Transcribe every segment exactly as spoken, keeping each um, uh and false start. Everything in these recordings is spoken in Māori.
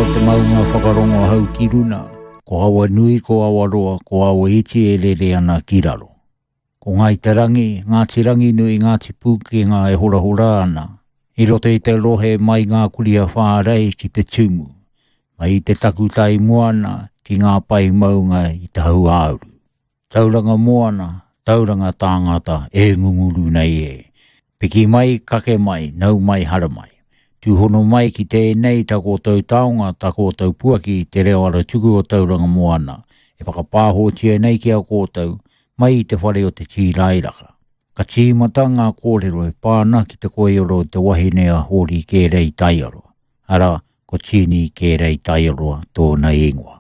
te maunga whakarongo hau ki runa, ko hawa nui ko awaroa, ko hawa iti e lere ana ki raro. Ko ngai te rangi, ngāti rangi nui ngāti pūke ngā e hora hora ana. I roto i te rohe mai ngā kuria whārei ki te tumu, mai i te takutai moana ki ngā pai maunga i te hau auru. Tauranga moana, tauranga tāngata e ngunguru nei e. Piki mai, kake mai, nau mai, hara mai. Tu hono mai ki tēnei ta kōtou taonga, ta kōtou puaki te reo ara tuku o tauranga moana. E whakapāho tia nei ki a kōtou, mai i te whare o te tīrairaka. Ka tīmata ngā kōrero e pāna ki te koeoro te wahinea hori kērei taiaro. Ara, ko tini kērei taiaroa tōna ingoa.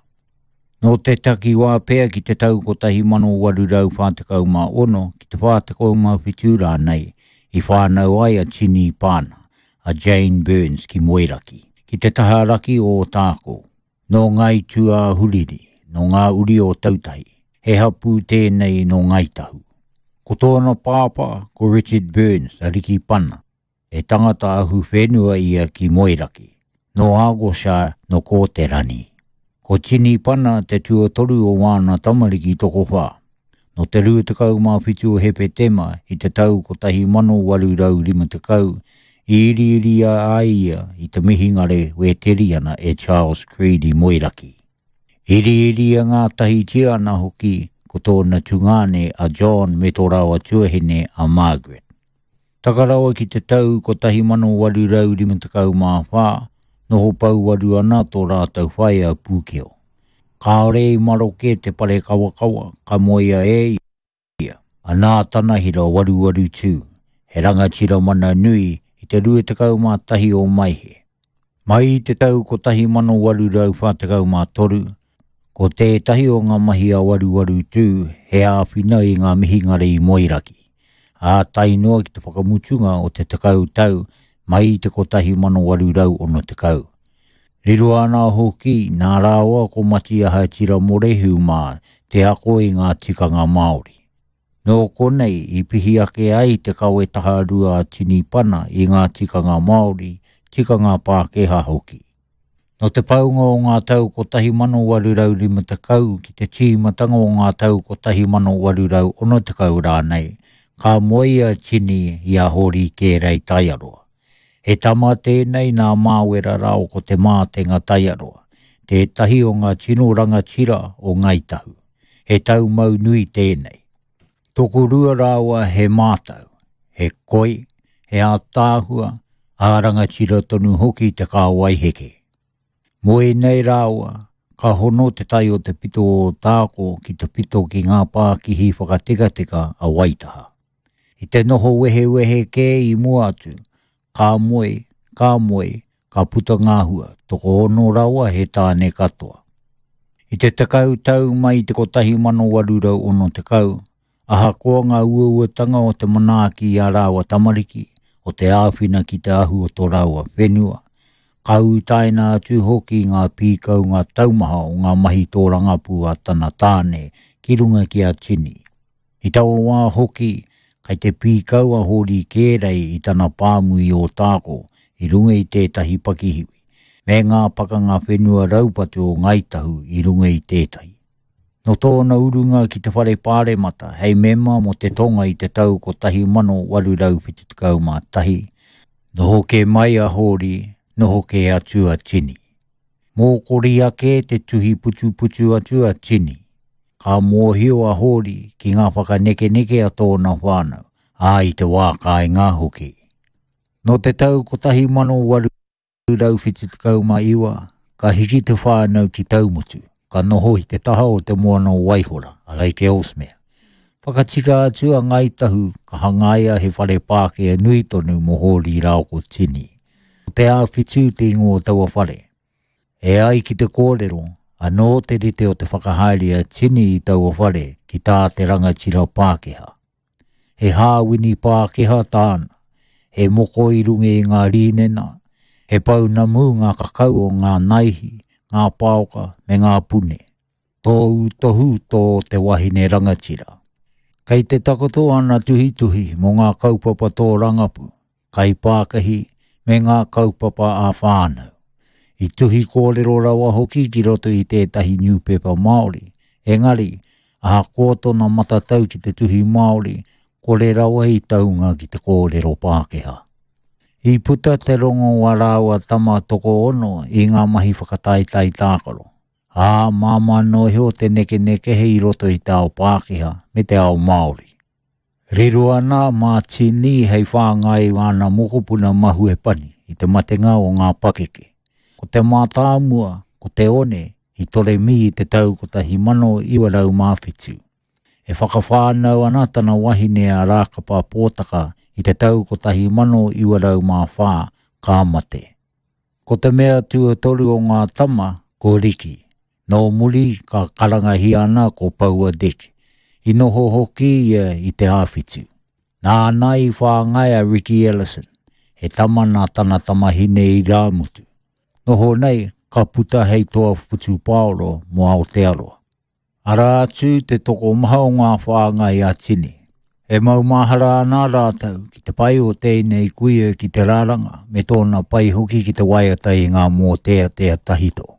No te taki wā pēr ki te tau ko tahi mano warurau whātekau mā ono, ki te whātekau mā whitura nei, i whānau ai a tini pāna. A Jane Burns ki Moeraki, ki te taharaki o tāko, no ngai tua huriri, no ngā uri o tautahi, he hapu tēnei no ngai tahu. Ko tōna pāpā, ko Richard Burns, a Riki Pana, e tangata ahu whenua ia ki Moeraki, no Agosha no ko te rani. Ko Tini Pana te tua toru o wana tamariki toko whā, no te rua te kau mā whitu o hepe tema i te tau ko tahi mano waru rau lima te kau, I iri iri a aia i te mihingare we teri ana e Charles Creed i Moeraki. Iri iri a ngā tahi tia ana hoki ko tōna tungane a John me tō rawa tuahine a Margaret. Takarawa ki te tau ko tahi mano waru rau lima te kau mā whā, noho pau waru ana tō rātau whai a Pūkeo. Ka ore i maroke te pare kawakawa, ka moia e ia, a nā tanahira waru waru tū, he rangatira mana nui, te rua te kau mā tahi o maihe. Mai te tau ko tahi mano waru rau whātekau mā toru, ko te tahi o ngā mahi a waru waru tū, he āwhina i ngā mihingare i Moeraki. A tainoa ki te whakamutunga o te tekau tau, mai te ko tahi mano waru rau ono te kau. Riru ana hoki, nā rāua ko mati aha tira morehu mā, te ako i ngā tikanga Māori. No konei i pihi ake ai te kawe taha rua Tini Pana i ngā tikanga Māori, tikanga Pākehā hoki. No te paunga o ngā tau ko tahi mano waru rau lima te kau ki te tīmatanga o ngā tau ko tahi mano waru rau ono te kau rānei, ka moia Tini i a hori kērei taiaroa. He tama tēnei nā māwera rao ko te mātenga taiaroa, te tahi o ngā tino rangatira o ngaitahu. He tau mau nui tēnei. Toko rua rāua he mātau, he koi, he ātāhua, ārangatira tonu hoki te kāwai heke. Moe nei rāua, ka hono te tai o te pito o tāko ki te pito ki ngā Pākihi whakatika a Waitaha. I te noho wehe wehe ke i mua atu, ka moe, ka moe, ka puta ngāhua, toko ono rāua he tāne katoa. I te tekau tau mai te kotahi mano warurau ono te kau, aha koa ngā uauatanga o te manaaki i a rāua tamariki, o te āwhina ki te ahu o tō rāua whenua. Ka utaina atu hoki ngā pīkau ngā taumaha o ngā mahi tō rangapu a tana tāne ki runga ki a Tini. I taua wā hoki, kai te pīkau a hori kērei i tana pāmui o tāko i runga i tētahi pakihiwi, me ngā pakanga whenua raupatu o ngaitahu i runga i tētahi. No tōna urunga ki te whare pāre mata, hei mema mo te tonga i te tau ko tahi mano waru rau whitutukau mā tahi. Noho ke mai a hori, noho ke atu a Tini. Mō kori ake te tuhi putu putu atu a Tini. Ka mōhio a hori ki ngā whakaneke neke a tōna whānau, a i te wākai ngā hoki. No te tau ko tahi mano waru rau whitutukau mā iwa, ka hiki te whānau ki taumutu. Ka noho i te taha o te moana o Waihora, a Lake Ellesmere. Whakatika atu a ngaitahu ka hangaia he whare Pākehā nui tonu mo hori rao ko Tini. O te āwhitu te ingo o taua whare. E ai ki te kōrero, anō te rite o te whakahaere a Tini i taua whare ki tā te rangatira Pākehā. He hāwini Pākehā tāna, he moko i runga i ngā rīnena, he paunamu ngā kakau o ngā naihi, ngā pāoka me ngā pune. Tō utohu tō te wahine rangatira. Kei te takoto ana tuhi tuhi mo ngā kaupapa tō rangapu, kai Pākahi me ngā kaupapa a whānau. I tuhi kōrero rawa hoki ki roto i tētahi newspaper Māori. Engari, aha kōtona matatau ki te tuhi Māori, kore rawa i taunga ki te kōrero Pākehā. I puta te rongo wa rawa tama toko ono i ngā mahi whakataitai tākaro. Ā māma no heo te neke neke hei roto i te ao Pākehā me te ao Māori. Riru ana mā tini hei whāngai wana mokopuna mahu e pani i te matenga o ngā pakeke. Ko te mātāmua, ko te one, i tore mi i te tau ko tahi mano iwa rau māwhitu. E whakawhānau ana tana wahine a rākapa pōtaka i te tau ko tahi mano iwa rau māwhā ka mate. Ko te mea tua toru o ngā tama, ko Riki. No muri ka karangahi ana ko Paua Dick. I noho hoki ia i te āwhitu. Nā nai whāngai a Ricky Ellison. He tama nā tana tamahine i rāmutu. Noho nei, ka puta hei toa whutu Paolo mo Aotearoa. Ara atu te toko maha o ngā whāngai a tini. E mau mahara ana rātau ki te pai o tēnei kuia ki te rāranga me tōna pai hoki ki te waiatai ngā mō tea tea tahito.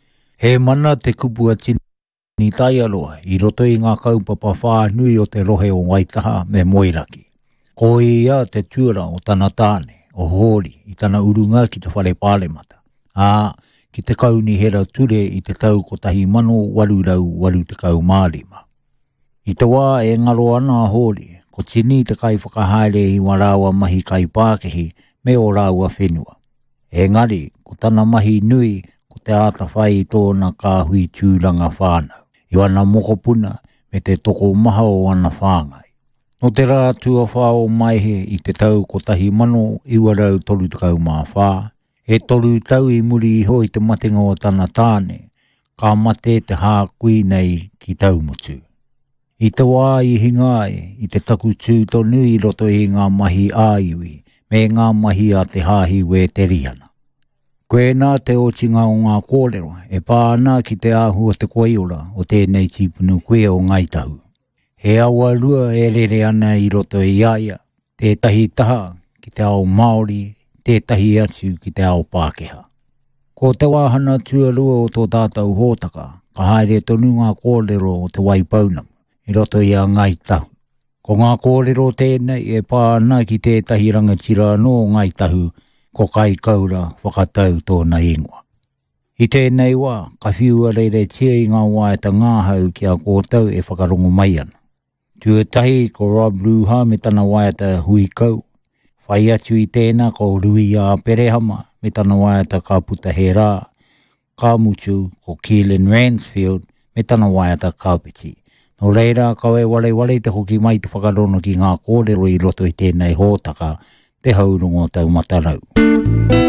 He mana te kupu a tini ni tai aroa i roto i ngā kaupapa whānui o te rohe o Waitaha me Moiraki. Ko ia te tuara o tana tāne, o hori, i tana urunga ki te whare pāremata. Ā, ki te kauni hera ture i te tau ko tahi mano waru rau waru te kau mārima. I te wā e ngaro ana hori, ko tini te kai whakahaere i warawa mahi kai Pākehi me o raua whenua. E ngari, ko tana mahi nui, ko te ata whai i tōna ka hui tūranga whānau. I wana mokopuna me te toko maha o wana whāngai. No te rā tua whāo maihe i te tau ko tahi mano iwa rau toru tukau mā whā. E toru tau i muri iho i te matenga o tana tāne, ka mate te hākui nei ki taumutu. I te wā i hingae i te taku tūtonu i roto i ngā mahi āiwi me ngā mahi a te hāhi we teriana. Koe nā te otinga o ngā kōrero, e pāna ki te āhua te koiora o tēnei tīpunu koe o Ngaitahu. He awa rua e rere ana i roto i aia, tētahi taha ki te ao Māori, tētahi atu ki te ao Pākehā. Ko te wāhana tuarua o tō tātou hōtaka, ka haere tonu ngā kōrero o te Waipaunamu, i roto i a Ngaitahu. Ko ngā kōrero tēnei e pāna ki tētahi rangatira no o Ngaitahu, ko kai kaura whakatau tōna ingoa. I tēnei wā, ka whiua reire tia i ngā waeta ngāhau ki a kōtau e whakarongo mai ana. Tuatahi ko Rob Ruha me tana waeta hui kau. Whai atu i tēnā ko Rui a Perehama me tana waeta ka puta he rā. Ka mutu ko Keelan Ransfield me tana waeta ka piti. No reira kau e wale wale te hoki mai te whakarono ki ngā kōrero i roto i tēnei hōtaka, te haurongo tau matarau.